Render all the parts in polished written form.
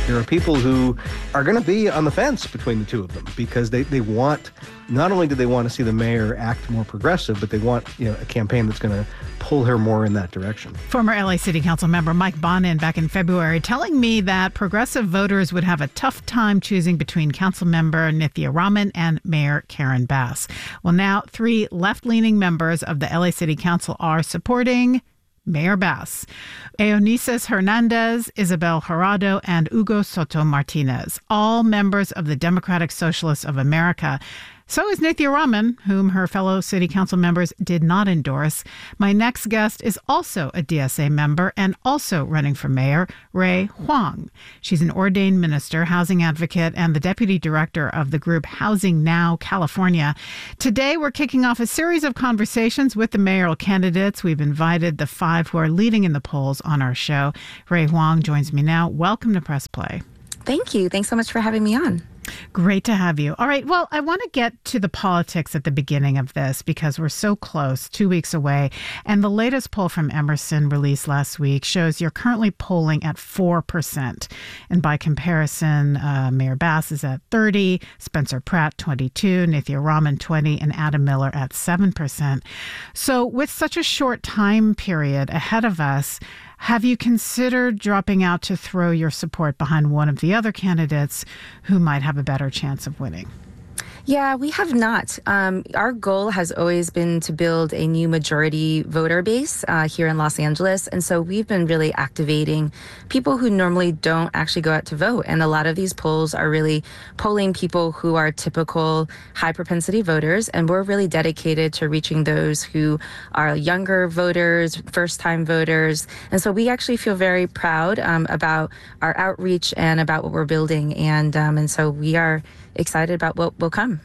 There are people who are going to be on the fence between the two of them because they want, not only do they want to see the mayor act more progressive, but they want a campaign that's going to pull her more in that direction. Former LA City Council member Mike Bonin back in February telling me that progressive voters would have a tough time choosing between council member Nithya Raman and Mayor Karen Bass. Well, now 3 left-leaning members of the LA City Council are supporting Mayor Bass. Eunices Hernandez, Isabel Jurado, and Hugo Soto Martinez, all members of the Democratic Socialists of America. So is Nithya Raman, whom her fellow city council members did not endorse. My next guest is also a DSA member and also running for mayor, Rui Huang. She's an ordained minister, housing advocate, and the deputy director of the group Housing Now California. Today, we're kicking off a series of conversations with the mayoral candidates. We've invited the 5 who are leading in the polls on our show. Rui Huang joins me now. Welcome to Press Play. Thank you. Thanks so much for having me on. Great to have you. All right. Well, I want to get to the politics at the beginning of this because we're so close, 2 weeks away. And the latest poll from Emerson released last week shows you're currently polling at 4%. And by comparison, Mayor Bass is at 30, Spencer Pratt 22, Nithya Raman 20, and Adam Miller at 7%. So with such a short time period ahead of us, have you considered dropping out to throw your support behind one of the other candidates who might have a better chance of winning? Yeah, we have not. Our goal has always been to build a new majority voter base here in Los Angeles. And so we've been really activating people who normally don't actually go out to vote. And a lot of these polls are really polling people who are typical high propensity voters. And we're really dedicated to reaching those who are younger voters, first time voters. And so we actually feel very proud about our outreach and about what we're building. And so we are excited about what will come.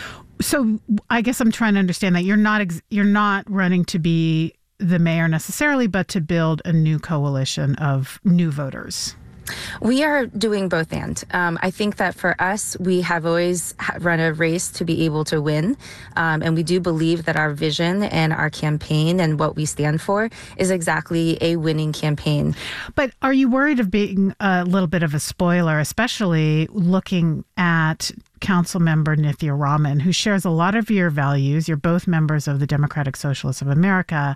So I guess I'm trying to understand that you're not running to be the mayor necessarily, but to build a new coalition of new voters. We are doing both and. I think that for us, we have always run a race to be able to win. And we do believe that our vision and our campaign and what we stand for is exactly a winning campaign. But are you worried of being a little bit of a spoiler, especially looking at Council member Nithya Raman, who shares a lot of your values? You're both members of the Democratic Socialists of America.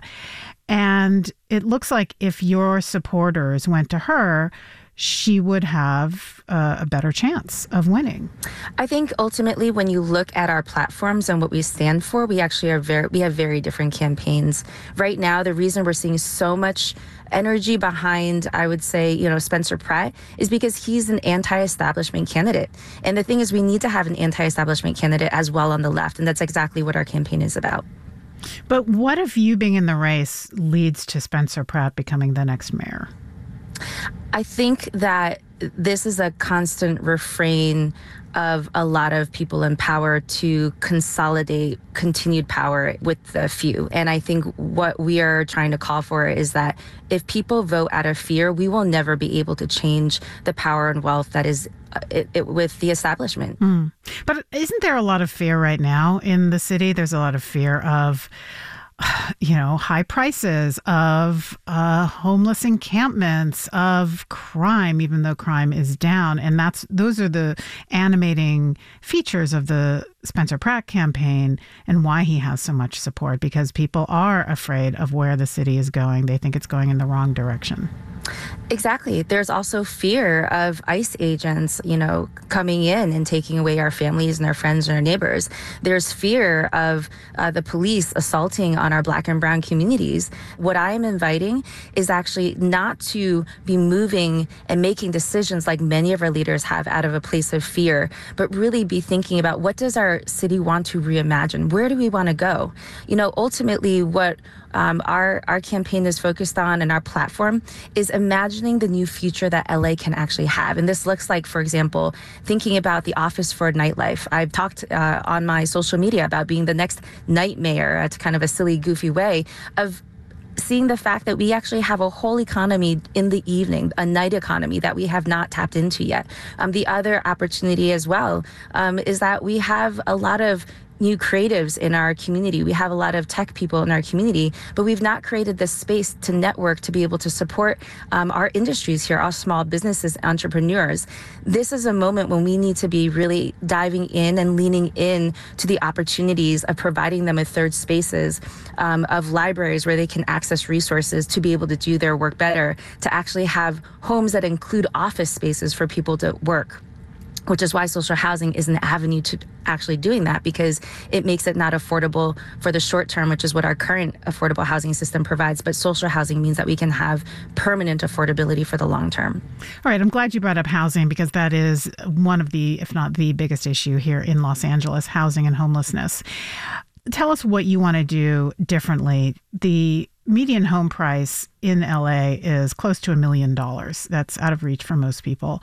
And it looks like if your supporters went to her, she would have a better chance of winning. I think ultimately when you look at our platforms and what we stand for, we actually we have very different campaigns. Right now, the reason we're seeing so much energy behind, I would say, Spencer Pratt is because he's an anti-establishment candidate. And the thing is, we need to have an anti-establishment candidate as well on the left. And that's exactly what our campaign is about. But what if you being in the race leads to Spencer Pratt becoming the next mayor? I think that this is a constant refrain of a lot of people in power to consolidate continued power with the few. And I think what we are trying to call for is that if people vote out of fear, we will never be able to change the power and wealth that is with the establishment. But isn't there a lot of fear right now in the city? There's a lot of fear of high prices, of homeless encampments, of crime, even though crime is down. And those are the animating features of the Spencer Pratt campaign and why he has so much support, because people are afraid of where the city is going. They think it's going in the wrong direction. Exactly. There's also fear of ICE agents, coming in and taking away our families and our friends and our neighbors. There's fear of the police assaulting on our Black and brown communities. What I am inviting is actually not to be moving and making decisions like many of our leaders have out of a place of fear, but really be thinking about what does our city want to reimagine? Where do we want to go? Ultimately what our campaign is focused on and our platform is imagining the new future that LA can actually have. And this looks like, for example, thinking about the Office for Nightlife. I've talked on my social media about being the next night mayor, to kind of a silly, goofy way of seeing the fact that we actually have a whole economy in the evening, a night economy that we have not tapped into yet. The other opportunity as well is that we have a lot of new creatives in our community. We have a lot of tech people in our community, but we've not created this space to network to be able to support our industries here, our small businesses, entrepreneurs. This is a moment when we need to be really diving in and leaning in to the opportunities of providing them with third spaces, of libraries where they can access resources to be able to do their work better, to actually have homes that include office spaces for people to work, which is why social housing is an avenue to actually doing that, because it makes it not affordable for the short term, which is what our current affordable housing system provides. But social housing means that we can have permanent affordability for the long term. All right. I'm glad you brought up housing, because that is one of the, if not the biggest issue here in Los Angeles, housing and homelessness. Tell us what you want to do differently. The median home price in LA is close to $1 million. That's out of reach for most people.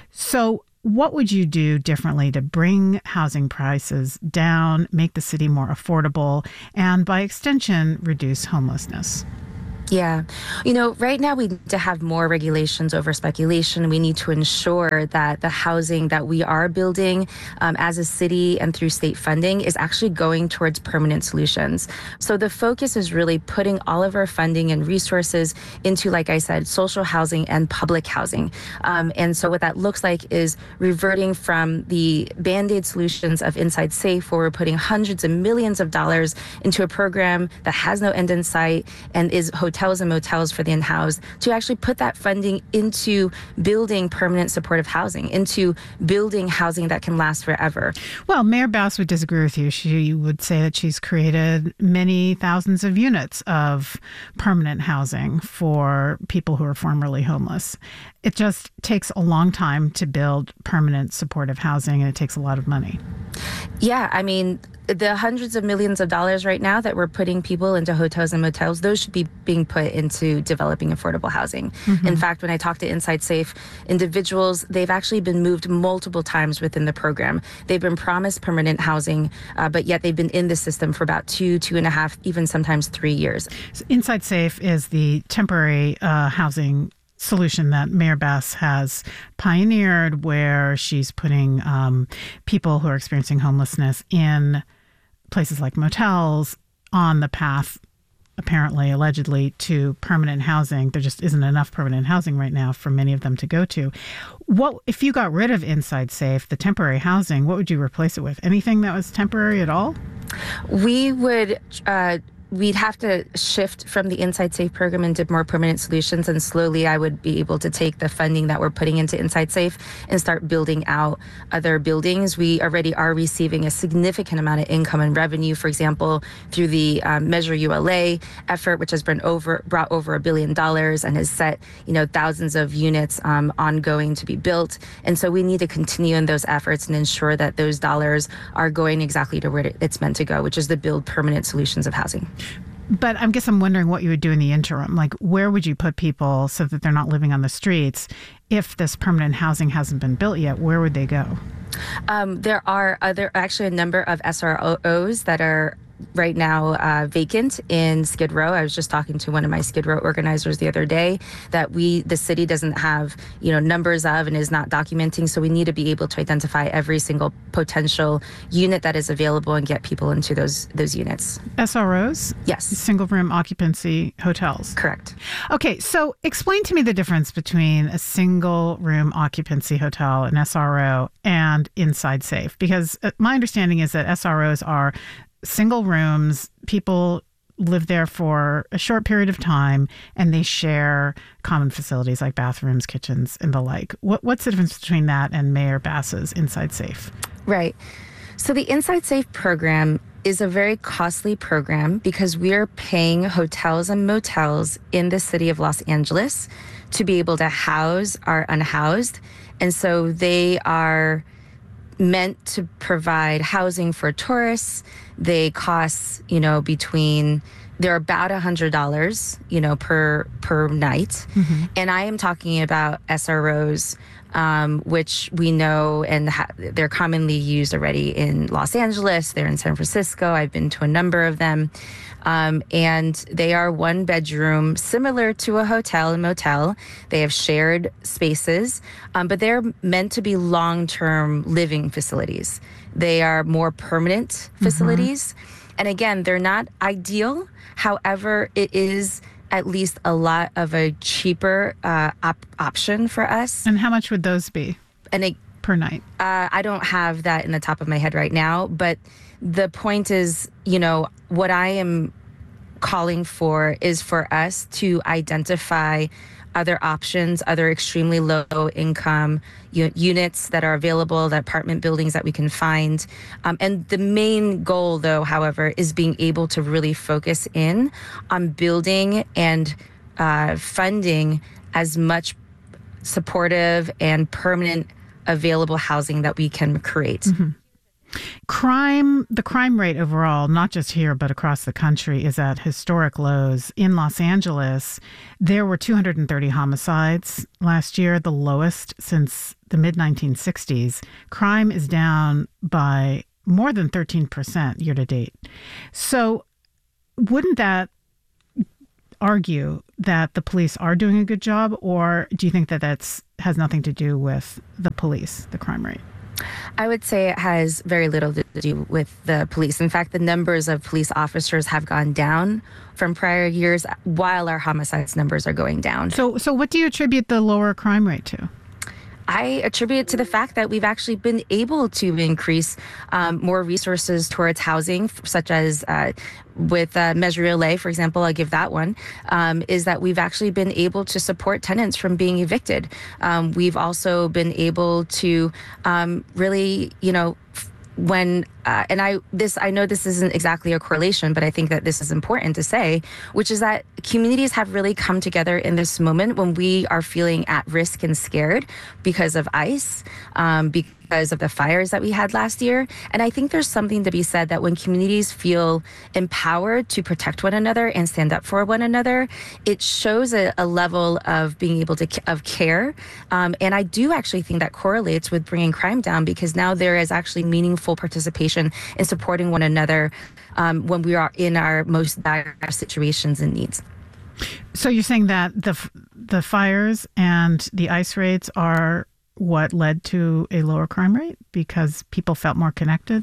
So what would you do differently to bring housing prices down, make the city more affordable, and by extension, reduce homelessness? Yeah. Right now we need to have more regulations over speculation. We need to ensure that the housing that we are building as a city and through state funding is actually going towards permanent solutions. So the focus is really putting all of our funding and resources into, like I said, social housing and public housing. And so what that looks like is reverting from the Band-Aid solutions of Inside Safe, where we're putting hundreds of millions of dollars into a program that has no end in sight and is hotels and motels for the unhoused, to actually put that funding into building permanent supportive housing, into building housing that can last forever. Well, Mayor Bass would disagree with you. She would say that she's created many thousands of units of permanent housing for people who are formerly homeless. It just takes a long time to build permanent supportive housing, and it takes a lot of money. Yeah, I mean, the hundreds of millions of dollars right now that we're putting people into hotels and motels, those should be being put into developing affordable housing. Mm-hmm. In fact, when I talk to Inside Safe individuals, they've actually been moved multiple times within the program. They've been promised permanent housing, but yet they've been in the system for about 2.5, even sometimes 3 years. So Inside Safe is the temporary housing solution that Mayor Bass has pioneered, where she's putting people who are experiencing homelessness in places like motels on the path, apparently, allegedly, to permanent housing. There just isn't enough permanent housing right now for many of them to go to. What if you got rid of Inside Safe, the temporary housing, what would you replace it with? Anything that was temporary at all? We would we'd have to shift from the Inside Safe program into more permanent solutions, and slowly I would be able to take the funding that we're putting into Inside Safe and start building out other buildings. We already are receiving a significant amount of income and revenue, for example, through the Measure ULA effort, which has brought over $1 billion and has set thousands of units ongoing to be built. And so we need to continue in those efforts and ensure that those dollars are going exactly to where it's meant to go, which is to build permanent solutions of housing. But I guess I'm wondering what you would do in the interim. Like, where would you put people so that they're not living on the streets? If this permanent housing hasn't been built yet, where would they go? There are actually a number of SROs that are right now vacant in Skid Row. I was just talking to one of my Skid Row organizers the other day that the city doesn't have numbers of and is not documenting. So we need to be able to identify every single potential unit that is available and get people into those units. SROs? Yes. Single room occupancy hotels. Correct. Okay, so explain to me the difference between a single room occupancy hotel, an SRO, and Inside Safe, because my understanding is that SROs are single rooms, people live there for a short period of time, and they share common facilities like bathrooms, kitchens, and the like. What's the difference between that and Mayor Bass's Inside Safe? Right. So the Inside Safe program is a very costly program because we are paying hotels and motels in the city of Los Angeles to be able to house our unhoused. And so they are meant to provide housing for tourists. They cost, between they're about $100, per night. And I am talking about SROs, which we know and they're commonly used already in Los Angeles. They're in San Francisco. I've been to a number of them. And they are one bedroom, similar to a hotel and motel. They have shared spaces, but they're meant to be long-term living facilities. They are more permanent facilities. And again, they're not ideal. However, it is at least a lot of a cheaper option for us. And how much would those be per night? I don't have that in the top of my head right now, but the point is, what I am calling for is for us to identify other options, other extremely low income units that are available, the apartment buildings that we can find. And the main goal, though, however, is being able to really focus in on building and funding as much supportive and permanent available housing that we can create. The crime rate overall, not just here, but across the country, is at historic lows. In Los Angeles, there were 230 homicides last year, the lowest since the mid-1960s. Crime is down by more than 13% year to date. So wouldn't that argue that the police are doing a good job, or do you think that has nothing to do with the police, the crime rate? I would say it has very little to do with the police. In fact, the numbers of police officers have gone down from prior years while our homicides numbers are going down. So what do you attribute the lower crime rate to? I attribute it to the fact that we've actually been able to increase more resources towards housing, such as with Measure LA, for example, I'll give that one, is that we've actually been able to support tenants from being evicted. We've also been able to really, I know this isn't exactly a correlation, but I think that this is important to say, which is that communities have really come together in this moment when we are feeling at risk and scared because of ICE, because of the fires that we had last year. And I think there's something to be said that when communities feel empowered to protect one another and stand up for one another, it shows a level of being able to of care. And I do actually think that correlates with bringing crime down, because now there is actually meaningful participation in supporting one another when we are in our most dire situations and needs. So you're saying that the fires and the ICE raids are what led to a lower crime rate because people felt more connected?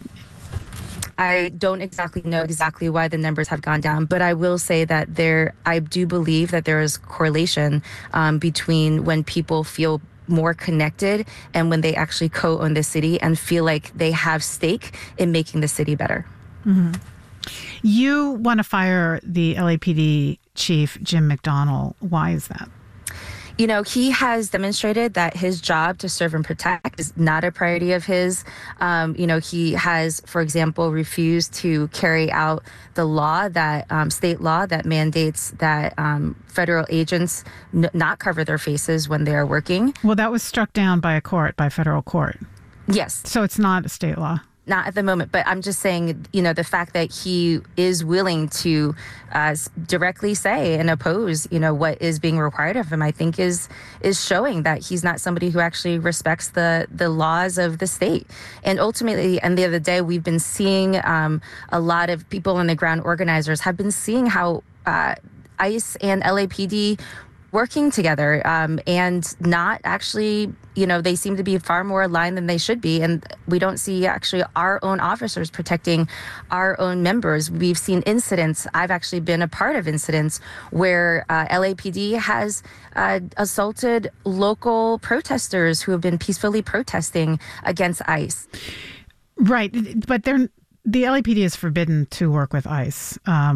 I don't exactly know why the numbers have gone down, but I will say that I do believe that there is correlation between when people feel more connected and when they actually co-own the city and feel like they have stake in making the city better. Mm-hmm. You want to fire the LAPD chief, Jim McDonnell. Why is that? He has demonstrated that his job to serve and protect is not a priority of his. He has, for example, refused to carry out the law that state law that mandates that federal agents not cover their faces when they are working. Well, that was struck down by a federal court. Yes. So it's not a state law. Not at the moment, but I'm just saying, the fact that he is willing to directly say and oppose, what is being required of him, I think is showing that he's not somebody who actually respects the laws of the state. And ultimately, at the end of the day, we've been seeing a lot of people on the ground, organizers, have been seeing how ICE and LAPD working together and not actually, they seem to be far more aligned than they should be. And we don't see actually our own officers protecting our own members. We've seen incidents. I've actually been a part of incidents where LAPD has assaulted local protesters who have been peacefully protesting against ICE. Right. But the LAPD is forbidden to work with ICE.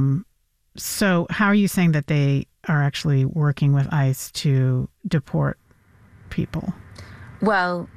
So how are you saying that they are actually working with ICE to deport people? Well,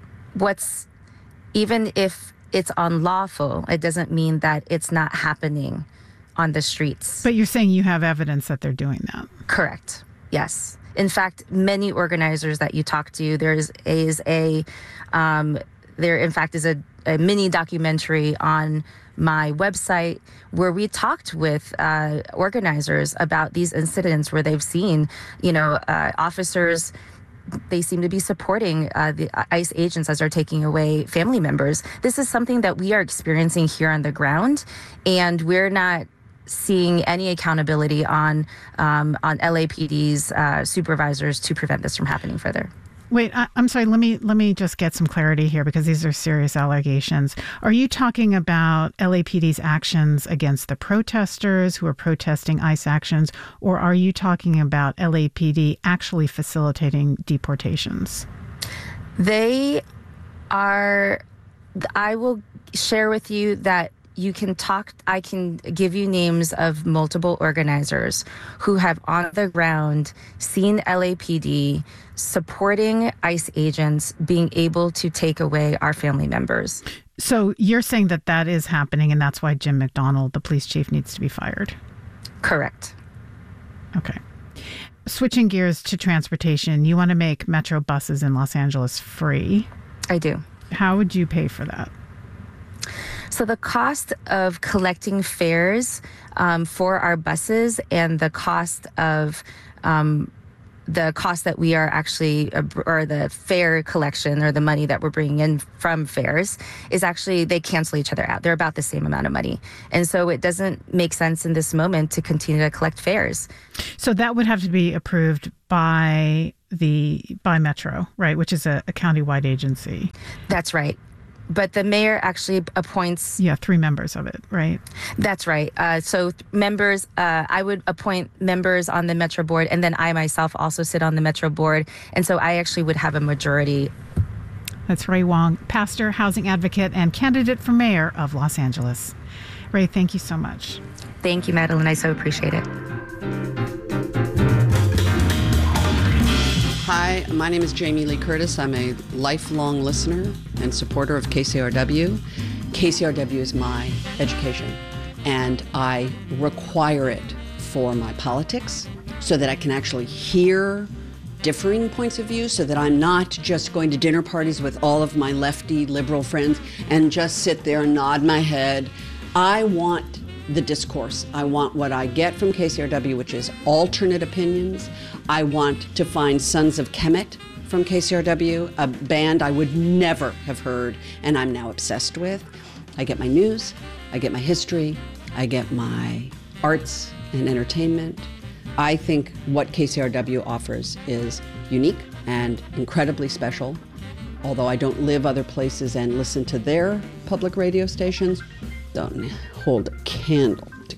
even if it's unlawful, it doesn't mean that it's not happening on the streets. But you're saying you have evidence that they're doing that. Correct. Yes. In fact, many organizers that you talk to, there in fact is a a mini documentary on my website where we talked with organizers about these incidents where they've seen, officers. They seem to be supporting the ICE agents as they're taking away family members. This is something that we are experiencing here on the ground, and we're not seeing any accountability on LAPD's supervisors to prevent this from happening further. Wait, I'm sorry. Let me just get some clarity here, because these are serious allegations. Are you talking about LAPD's actions against the protesters who are protesting ICE actions, or are you talking about LAPD actually facilitating deportations? They are. I will share with you that you can talk. I can give you names of multiple organizers who have on the ground seen LAPD supporting ICE agents being able to take away our family members. So you're saying that is happening, and that's why Jim McDonald, the police chief, needs to be fired? Correct. Okay. Switching gears to transportation, you want to make Metro buses in Los Angeles free. I do. How would you pay for that? So the cost of collecting fares for our buses and the cost that we are actually, or the fare collection or the money that we're bringing in from fares is actually, they cancel each other out. They're about the same amount of money. And so it doesn't make sense in this moment to continue to collect fares. So that would have to be approved by Metro, right? Which is a countywide agency. That's right. But the mayor actually appoints... 3 members of it, right? That's right. So members, I would appoint members on the Metro board, and then I myself also sit on the Metro board. And so I actually would have a majority. That's Ray Wong, pastor, housing advocate, and candidate for mayor of Los Angeles. Ray, thank you so much. Thank you, Madeline. I so appreciate it. Hi, my name is Jamie Lee Curtis. I'm a lifelong listener and supporter of KCRW. KCRW is my education, and I require it for my politics so that I can actually hear differing points of view, so that I'm not just going to dinner parties with all of my lefty liberal friends and just sit there and nod my head. I want the discourse. I want what I get from KCRW, which is alternate opinions. I want to find Sons of Kemet from KCRW, a band I would never have heard and I'm now obsessed with. I get my news, I get my history, I get my arts and entertainment. I think what KCRW offers is unique and incredibly special. Although I don't live other places and listen to their public radio stations, don't hold a candle to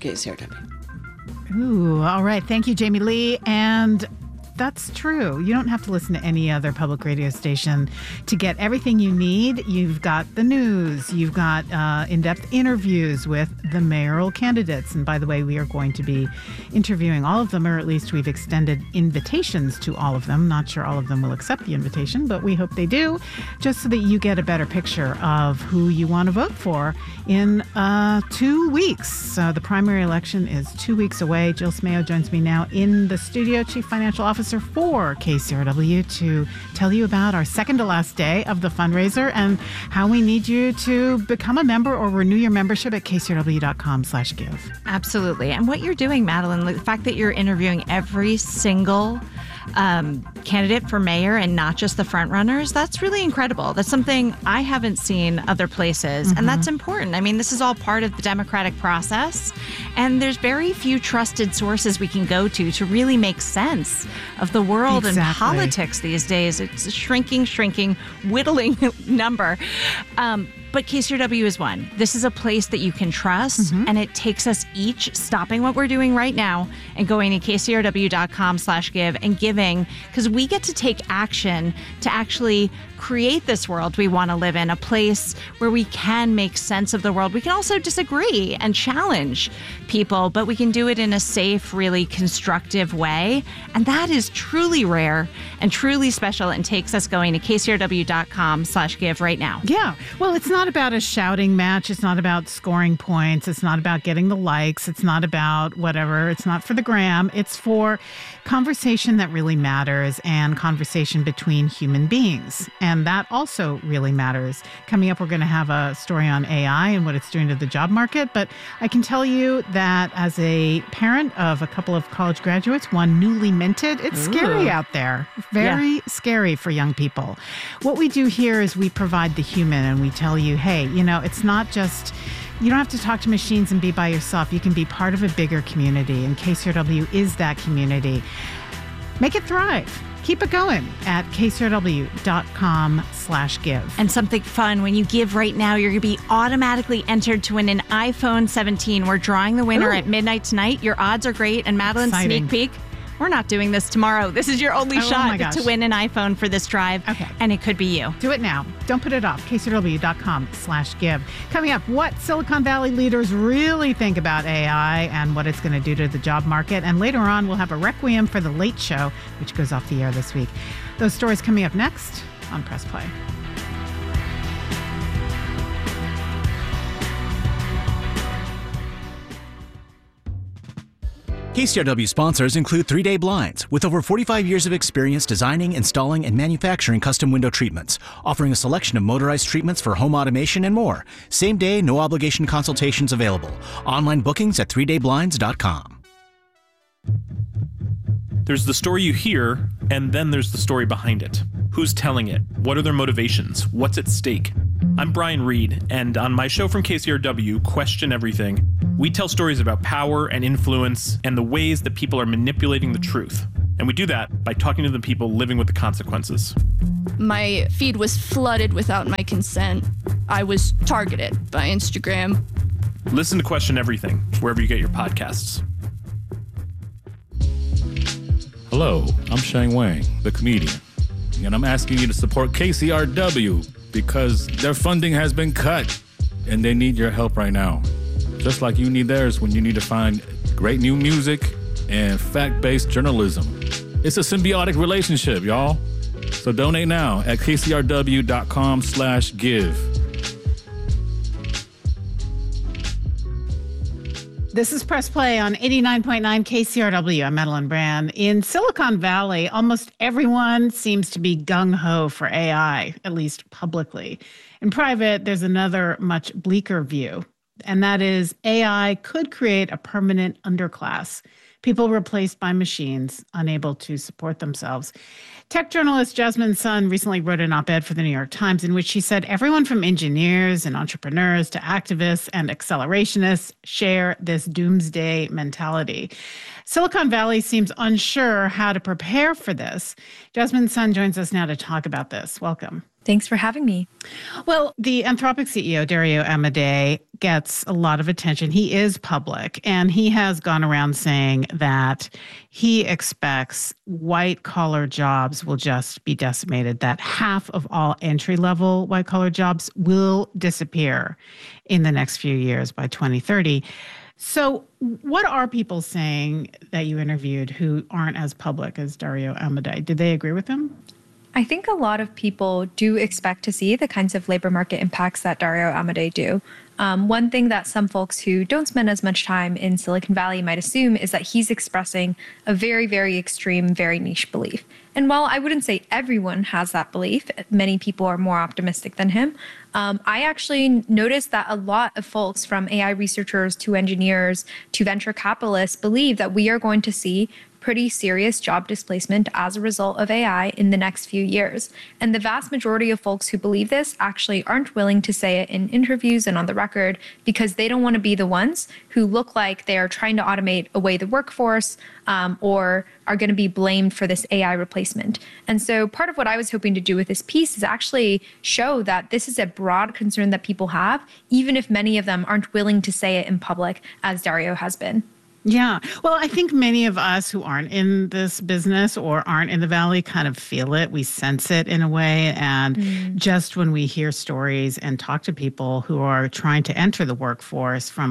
KCRW. Ooh, all right. Thank you, Jamie Lee. And that's true. You don't have to listen to any other public radio station to get everything you need. You've got the news. You've got in-depth interviews with the mayoral candidates. And by the way, we are going to be interviewing all of them, or at least we've extended invitations to all of them. Not sure all of them will accept the invitation, but we hope they do, just so that you get a better picture of who you want to vote for in 2 weeks. The primary election is 2 weeks away. Jill Smayo joins me now in the studio, Chief Financial Officer for KCRW, to tell you about our second to last day of the fundraiser and how we need you to become a member or renew your membership at kcrw.com/give. Absolutely. And what you're doing, Madeline, the fact that you're interviewing every single candidate for mayor and not just the front runners, that's really incredible. That's something I haven't seen other places, and that's important. I mean, this is all part of the democratic process, and there's very few trusted sources we can go to really make sense of the world and politics these days. It's a shrinking, whittling number. But KCRW is one. This is a place that you can trust, and it takes us each stopping what we're doing right now and going to kcrw.com/give and giving, because we get to take action to actually create this world we want to live in, a place where we can make sense of the world. We can also disagree and challenge people, but we can do it in a safe, really constructive way. And that is truly rare and truly special, and takes us going to kcrw.com/give right now. Yeah. Well, it's not not about a shouting match. It's not about scoring points. It's not about getting the likes. It's not about whatever. It's not for the gram. It's for conversation that really matters and conversation between human beings. And that also really matters. Coming up, we're going to have a story on AI and what it's doing to the job market. But I can tell you that as a parent of a couple of college graduates, one newly minted, it's scary out there. Very scary for young people. What we do here is we provide the human and we tell you, hey, it's not just, you don't have to talk to machines and be by yourself. You can be part of a bigger community, and KCRW is that community. Make it thrive. Keep it going at kcrw.com/give. And something fun, when you give right now, you're going to be automatically entered to win an iPhone 17. We're drawing the winner at midnight tonight. Your odds are great. And Madeline, exciting. sneak peek, we're not doing this tomorrow. This is your only shot to win an iPhone for this drive. Okay. And it could be you. Do it now. Don't put it off. kcrw.com/give. Coming up, what Silicon Valley leaders really think about AI and what it's going to do to the job market. And later on, we'll have a requiem for The Late Show, which goes off the air this week. Those stories coming up next on Press Play. KCRW sponsors include 3 Day Blinds, with over 45 years of experience designing, installing, and manufacturing custom window treatments, offering a selection of motorized treatments for home automation and more. Same day, no obligation consultations available. Online bookings at 3dayblinds.com. There's the story you hear, and then there's the story behind it. Who's telling it? What are their motivations? What's at stake? I'm Brian Reed, and on my show from KCRW, Question Everything, we tell stories about power and influence and the ways that people are manipulating the truth. And we do that by talking to the people living with the consequences. My feed was flooded without my consent. I was targeted by Instagram. Listen to Question Everything wherever you get your podcasts. Hello, I'm Shang Wang, the comedian, and I'm asking you to support KCRW because their funding has been cut and they need your help right now. Just like you need theirs when you need to find great new music and fact-based journalism. It's a symbiotic relationship, y'all. So donate now at kcrw.com/give. This is Press Play on 89.9 KCRW. I'm Madeline Brand. In Silicon Valley, almost everyone seems to be gung-ho for AI, at least publicly. In private, there's another much bleaker view, and that is AI could create a permanent underclass, people replaced by machines, unable to support themselves. Tech journalist Jasmine Sun recently wrote an op-ed for the New York Times in which she said everyone from engineers and entrepreneurs to activists and accelerationists share this doomsday mentality. Silicon Valley seems unsure how to prepare for this. Jasmine Sun joins us now to talk about this. Welcome. Thanks for having me. Well, the Anthropic CEO, Dario Amodei, gets a lot of attention. He is public, and he has gone around saying that he expects white-collar jobs will just be decimated, that half of all entry-level white-collar jobs will disappear in the next few years by 2030. So what are people saying that you interviewed who aren't as public as Dario Amodei? Did they agree with him? I think a lot of people do expect to see the kinds of labor market impacts that Dario Amodei do. One thing that some folks who don't spend as much time in Silicon Valley might assume is that he's expressing a very, very extreme, very niche belief. And while I wouldn't say everyone has that belief, many people are more optimistic than him. I actually noticed that a lot of folks, from AI researchers to engineers to venture capitalists, believe that we are going to see pretty serious job displacement as a result of AI in the next few years. And the vast majority of folks who believe this actually aren't willing to say it in interviews and on the record because they don't want to be the ones who look like they are trying to automate away the workforce or are going to be blamed for this AI replacement. And so part of what I was hoping to do with this piece is actually show that this is a broad concern that people have, even if many of them aren't willing to say it in public, as Dario has been. Yeah. Well, I think many of us who aren't in this business or aren't in the Valley kind of feel it. We sense it in a way. And just when we hear stories and talk to people who are trying to enter the workforce from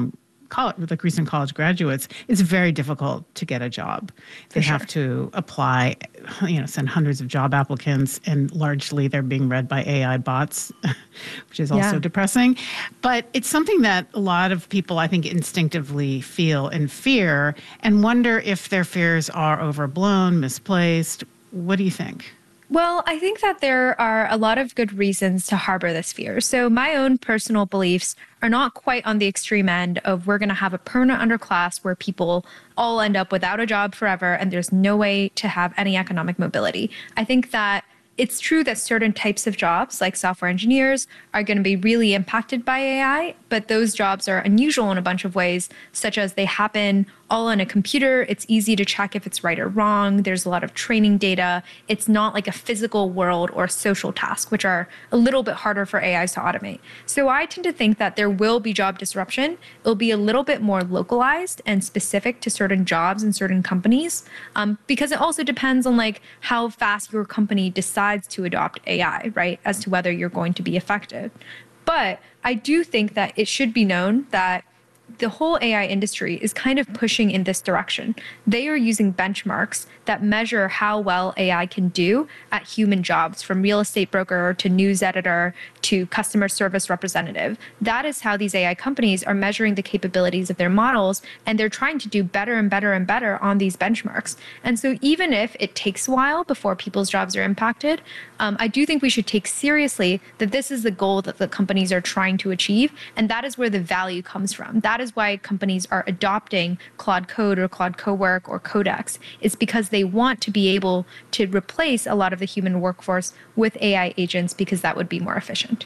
like recent college graduates, it's very difficult to get a job. They have to apply, send hundreds of job applicants, and largely they're being read by AI bots, which is also depressing. But it's something that a lot of people, I think, instinctively feel and fear and wonder if their fears are overblown, misplaced. What do you think? Well, I think that there are a lot of good reasons to harbor this fear. So my own personal beliefs are not quite on the extreme end of we're going to have a permanent underclass where people all end up without a job forever and there's no way to have any economic mobility. I think that it's true that certain types of jobs, like software engineers, are going to be really impacted by AI, but those jobs are unusual in a bunch of ways, such as they happen all on a computer. It's easy to check if it's right or wrong. There's a lot of training data. It's not like a physical world or social task, which are a little bit harder for AIs to automate. So I tend to think that there will be job disruption. It'll be a little bit more localized and specific to certain jobs and certain companies, because it also depends on like how fast your company decides to adopt AI, right, as to whether you're going to be effective. But I do think that it should be known that the whole AI industry is kind of pushing in this direction. They are using benchmarks that measure how well AI can do at human jobs, from real estate broker to news editor to customer service representative. That is how these AI companies are measuring the capabilities of their models, and they're trying to do better and better and better on these benchmarks. And so even if it takes a while before people's jobs are impacted, I do think we should take seriously that this is the goal that the companies are trying to achieve, and that is where the value comes from. That is why companies are adopting Claude Code or Claude Cowork or Codex. It's because they want to be able to replace a lot of the human workforce with AI agents because that would be more efficient.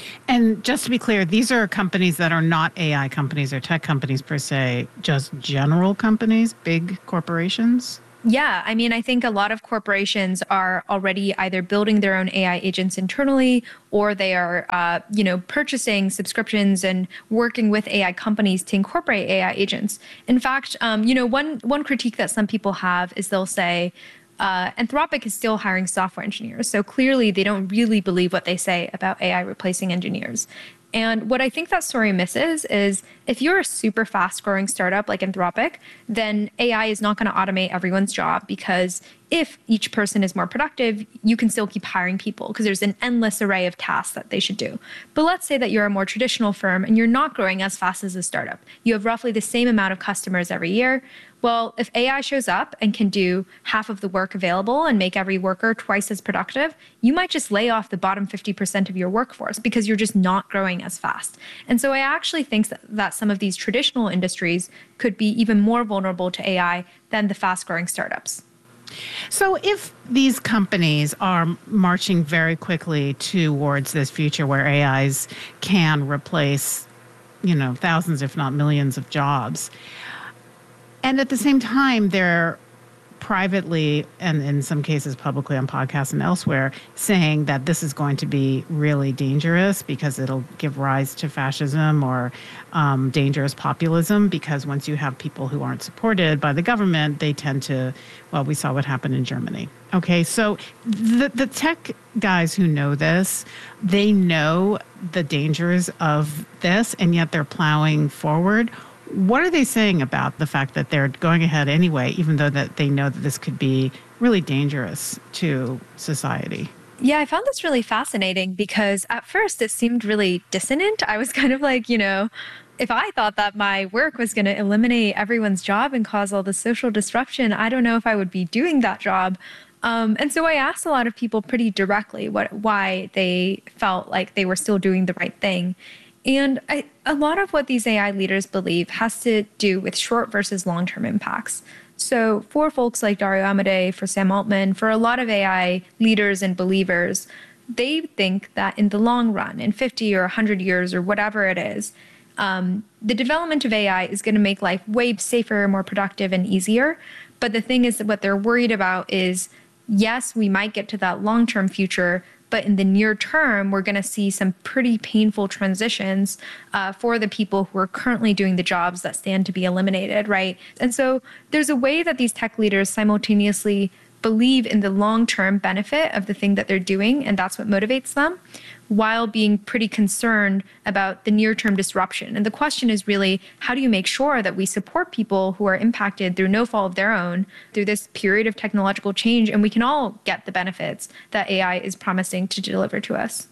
And just to be clear, these are companies that are not AI companies or tech companies per se, just general companies, big corporations? Yeah, I mean, I think a lot of corporations are already either building their own AI agents internally, or they are, purchasing subscriptions and working with AI companies to incorporate AI agents. In fact, one critique that some people have is they'll say, Anthropic is still hiring software engineers. So clearly they don't really believe what they say about AI replacing engineers. And what I think that story misses is if you're a super fast growing startup like Anthropic, then AI is not going to automate everyone's job, because if each person is more productive, you can still keep hiring people because there's an endless array of tasks that they should do. But let's say that you're a more traditional firm and you're not growing as fast as a startup. You have roughly the same amount of customers every year. Well, if AI shows up and can do half of the work available and make every worker twice as productive, you might just lay off the bottom 50% of your workforce because you're just not growing as fast. And so I actually think that some of these traditional industries could be even more vulnerable to AI than the fast-growing startups. So if these companies are marching very quickly towards this future where AIs can replace, thousands, if not millions of jobs, and at the same time, they're privately and in some cases publicly on podcasts and elsewhere saying that this is going to be really dangerous because it'll give rise to fascism or dangerous populism, because once you have people who aren't supported by the government, they tend to, we saw what happened in Germany. Okay, so the tech guys who know this, they know the dangers of this, and yet they're plowing forward. What are they saying about the fact that they're going ahead anyway, even though that they know that this could be really dangerous to society? Yeah, I found this really fascinating because at first it seemed really dissonant. I was kind of like, if I thought that my work was going to eliminate everyone's job and cause all the social disruption, I don't know if I would be doing that job. And so I asked a lot of people pretty directly why they felt like they were still doing the right thing. And a lot of what these AI leaders believe has to do with short versus long-term impacts. So for folks like Dario Amodei, for Sam Altman, for a lot of AI leaders and believers, they think that in the long run, in 50 or 100 years or whatever it is, the development of AI is going to make life way safer, more productive, and easier. But the thing is that what they're worried about is, yes, we might get to that long-term future, but in the near term, we're going to see some pretty painful transitions for the people who are currently doing the jobs that stand to be eliminated, right? And so there's a way that these tech leaders simultaneously believe in the long-term benefit of the thing that they're doing, and that's what motivates them, while being pretty concerned about the near-term disruption. And the question is really, how do you make sure that we support people who are impacted through no fault of their own through this period of technological change, and we can all get the benefits that AI is promising to deliver to us?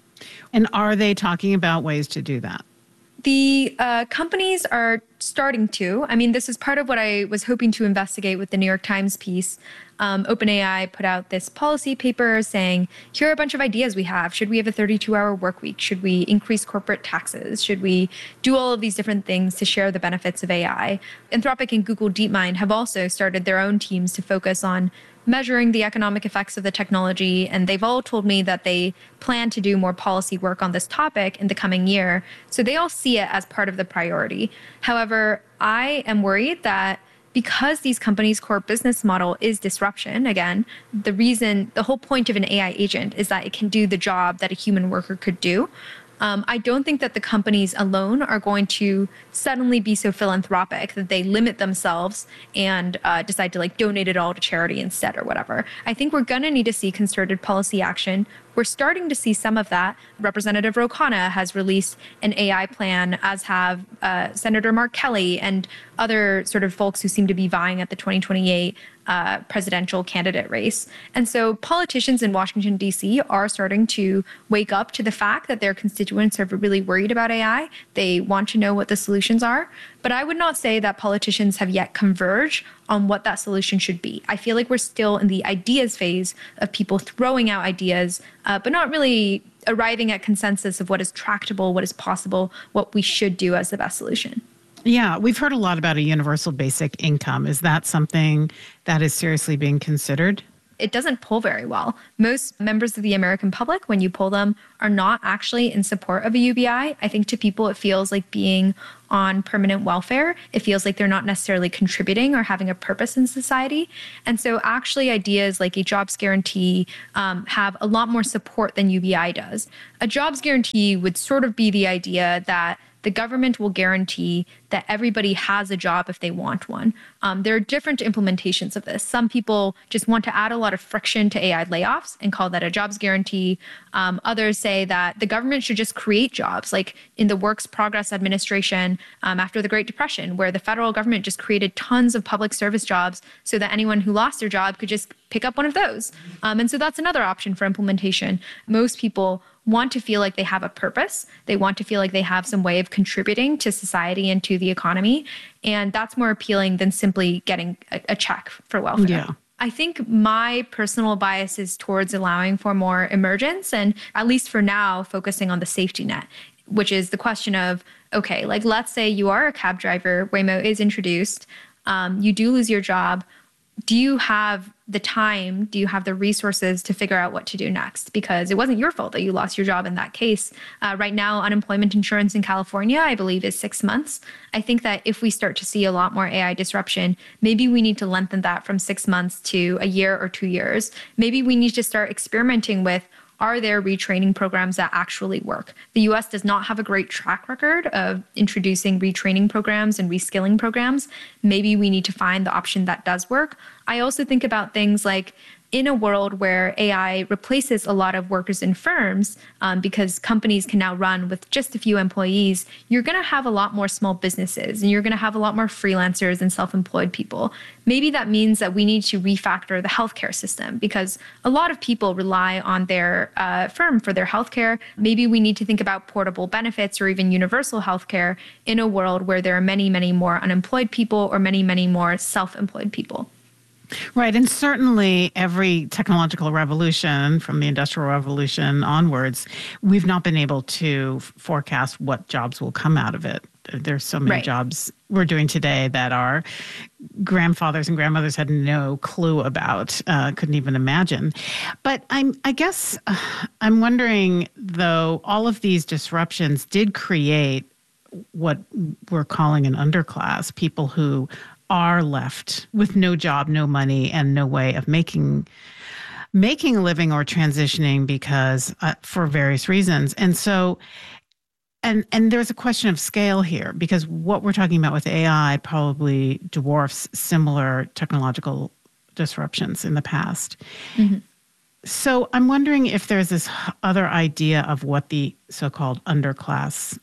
And are they talking about ways to do that? The companies are starting to. I mean, this is part of what I was hoping to investigate with the New York Times piece. OpenAI put out this policy paper saying, here are a bunch of ideas we have. Should we have a 32-hour work week? Should we increase corporate taxes? Should we do all of these different things to share the benefits of AI? Anthropic and Google DeepMind have also started their own teams to focus on measuring the economic effects of the technology, and they've all told me that they plan to do more policy work on this topic in the coming year. So they all see it as part of the priority. However, I am worried that because these companies' core business model is disruption, again, the whole point of an AI agent is that it can do the job that a human worker could do. I don't think that the companies alone are going to suddenly be so philanthropic that they limit themselves and decide to donate it all to charity instead or whatever. I think we're going to need to see concerted policy action. We're starting to see some of that. Representative Ro Khanna has released an AI plan, as have Senator Mark Kelly and other sort of folks who seem to be vying at the 2028 presidential candidate race. And so politicians in Washington, D.C. are starting to wake up to the fact that their constituents are really worried about AI. They want to know what the solutions are. But I would not say that politicians have yet converged on what that solution should be. I feel like we're still in the ideas phase of people throwing out ideas, but not really arriving at consensus of what is tractable, what is possible, what we should do as the best solution. Yeah, we've heard a lot about a universal basic income. Is that something that is seriously being considered? It doesn't poll very well. Most members of the American public, when you poll them, are not actually in support of a UBI. I think to people, it feels like being on permanent welfare. It feels like they're not necessarily contributing or having a purpose in society. And so actually ideas like a jobs guarantee have a lot more support than UBI does. A jobs guarantee would sort of be the idea that the government will guarantee that everybody has a job if they want one. There are different implementations of this. Some people just want to add a lot of friction to AI layoffs and call that a jobs guarantee. Others say that the government should just create jobs, like in the Works Progress Administration after the Great Depression, where the federal government just created tons of public service jobs so that anyone who lost their job could just pick up one of those. And so that's another option for implementation. Most people want to feel like they have a purpose. They want to feel like they have some way of contributing to society and to the economy. And that's more appealing than simply getting a check for welfare. Yeah. I think my personal bias is towards allowing for more emergence and, at least for now, focusing on the safety net, which is the question of, okay, let's say you are a cab driver, Waymo is introduced, you do lose your job. Do you have the time, do you have the resources to figure out what to do next? Because it wasn't your fault that you lost your job in that case. Right now, unemployment insurance in California, I believe, is 6 months. I think that if we start to see a lot more AI disruption, maybe we need to lengthen that from 6 months to a year or 2 years. Maybe we need to start experimenting with, are there retraining programs that actually work? The US does not have a great track record of introducing retraining programs and reskilling programs. Maybe we need to find the option that does work. I also think about things like, in a world where AI replaces a lot of workers in firms, because companies can now run with just a few employees, you're going to have a lot more small businesses and you're going to have a lot more freelancers and self-employed people. Maybe that means that we need to refactor the healthcare system because a lot of people rely on their firm for their healthcare. Maybe we need to think about portable benefits or even universal healthcare in a world where there are many, many more unemployed people or many, many more self-employed people. Right. And certainly every technological revolution from the Industrial Revolution onwards, we've not been able to forecast what jobs will come out of it. There's so many jobs we're doing today that our grandfathers and grandmothers had no clue about, couldn't even imagine. But I guess I'm wondering, though, all of these disruptions did create what we're calling an underclass, people who are left with no job, no money, and no way of making a living or transitioning because for various reasons. And so, and there's a question of scale here because what we're talking about with AI probably dwarfs similar technological disruptions in the past. Mm-hmm. So I'm wondering if there's this other idea of what the so-called underclass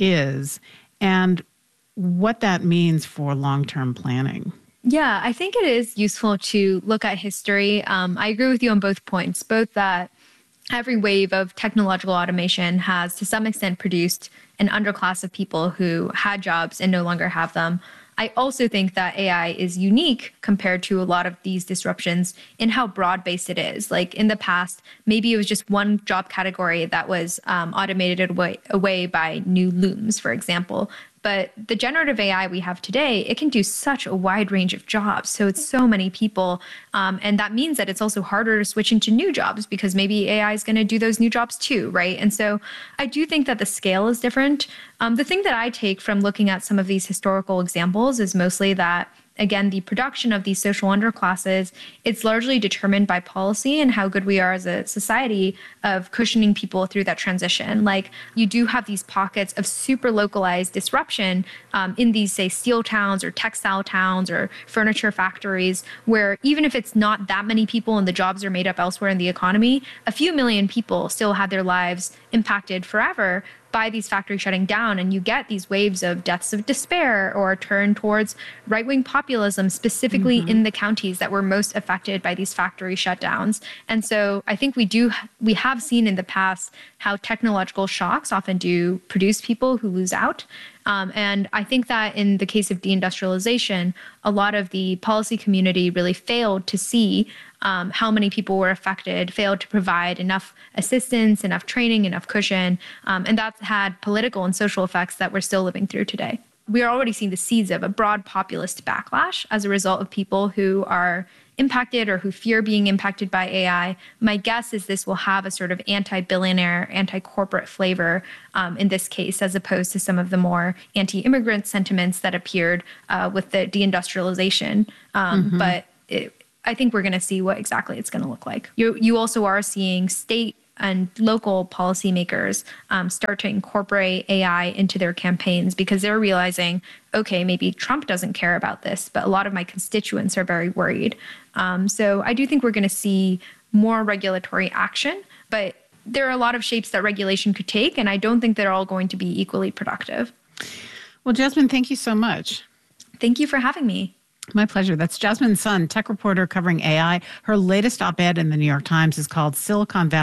is and what that means for long-term planning. Yeah, I think it is useful to look at history. I agree with you on both points, both that every wave of technological automation has to some extent produced an underclass of people who had jobs and no longer have them. I also think that AI is unique compared to a lot of these disruptions in how broad-based it is. Like in the past, maybe it was just one job category that was automated away by new looms, for example. But the generative AI we have today, it can do such a wide range of jobs. So it's so many people. And that means that it's also harder to switch into new jobs because maybe AI is going to do those new jobs too, right? And so I do think that the scale is different. The thing that I take from looking at some of these historical examples is mostly that, again, the production of these social underclasses, it's largely determined by policy and how good we are as a society of cushioning people through that transition. Like you do have these pockets of super localized disruption in these, say, steel towns or textile towns or furniture factories, where even if it's not that many people and the jobs are made up elsewhere in the economy, a few million people still had their lives impacted forever by these factories shutting down, and you get these waves of deaths of despair or a turn towards right-wing populism, specifically in the counties that were most affected by these factory shutdowns. And so I think we have seen in the past how technological shocks often do produce people who lose out. And I think that in the case of deindustrialization, a lot of the policy community really failed to see how many people were affected, failed to provide enough assistance, enough training, enough cushion. And that's had political and social effects that we're still living through today. We are already seeing the seeds of a broad populist backlash as a result of people who are impacted or who fear being impacted by AI. My guess is this will have a sort of anti-billionaire, anti-corporate flavor in this case, as opposed to some of the more anti-immigrant sentiments that appeared with the deindustrialization. But I think we're going to see what exactly it's going to look like. You also are seeing state and local policymakers start to incorporate AI into their campaigns because they're realizing, okay, maybe Trump doesn't care about this, but a lot of my constituents are very worried. So I do think we're going to see more regulatory action, but there are a lot of shapes that regulation could take, and I don't think they're all going to be equally productive. Well, Jasmine, thank you so much. Thank you for having me. My pleasure. That's Jasmine Sun, tech reporter covering AI. Her latest op-ed in the New York Times is called Silicon Valley